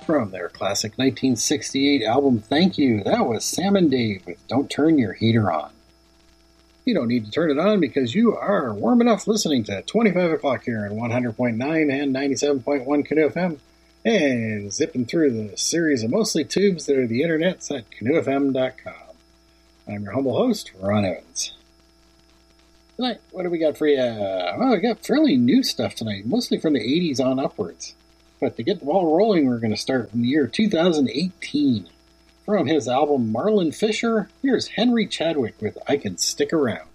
From their classic 1968 album, Thank You, that was Sam and Dave with Don't Turn Your Heater On. You don't need to turn it on because you are warm enough listening to 25 o'clock here on 100.9 and 97.1 Canoe FM, and zipping through the series of mostly tubes that are the internets at canoefm.com. I'm your humble host, Ron Evans. Tonight, what do we got for you? Well, we got fairly new stuff tonight, mostly from the 80s on upwards. But to get the ball rolling, we're going to start from the year 2018. From his album Marlon Fisher, here's Henry Chadwick with I Can Stick Around.